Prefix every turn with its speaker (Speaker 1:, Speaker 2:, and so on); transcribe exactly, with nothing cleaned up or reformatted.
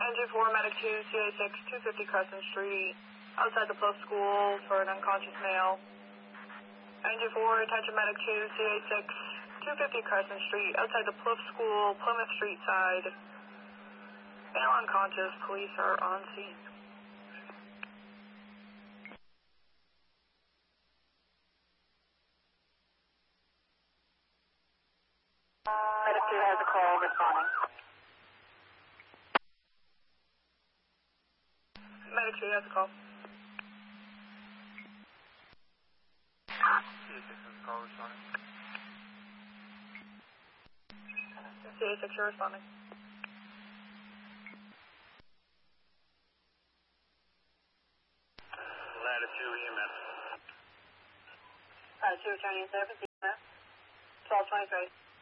Speaker 1: Engine four, Medic two, C A six, two fifty Crescent Street, outside the Bluff School for an unconscious male. Engine four, attention Medic two, C A six, two fifty Crescent Street, outside the Bluff School, Plymouth Street side. Male unconscious, police are on scene. Medic two has a call, responding. Medic two has a call.
Speaker 2: C A six has a call, responding.
Speaker 1: C A six, you're responding.
Speaker 2: Latitude E M S.
Speaker 1: Latitude, returning service, E M S, twelve twenty-three.